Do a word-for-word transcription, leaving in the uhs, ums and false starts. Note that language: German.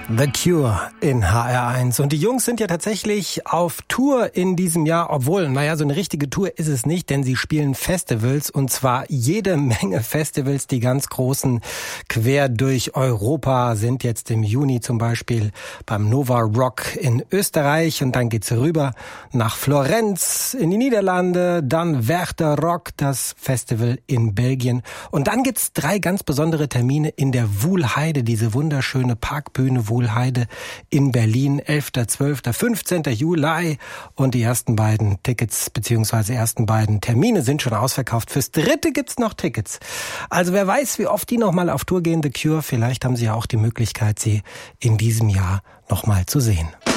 The Cure in H R eins. Und die Jungs sind ja tatsächlich auf Tour in diesem Jahr, obwohl, naja, so eine richtige Tour ist es nicht, denn sie spielen Festivals, und zwar jede Menge Festivals. Die ganz großen quer durch Europa sind jetzt im Juni zum Beispiel beim Nova Rock in Österreich, und dann geht's rüber nach Florenz in die Niederlande, dann Werchter Rock, das Festival in Belgien, und dann gibt's drei ganz besondere Termine in der Wuhlheide, diese wunderschöne Parkbühne Wuhlheide in Berlin, elfter, zwölfter, fünfzehnter Juli, und die ersten beiden Tickets bzw. ersten beiden Termine sind schon ausverkauft. Fürs dritte gibt's noch Tickets. Also wer weiß, wie oft die nochmal auf Tour gehen, The Cure, vielleicht haben sie ja auch die Möglichkeit, sie in diesem Jahr nochmal zu sehen.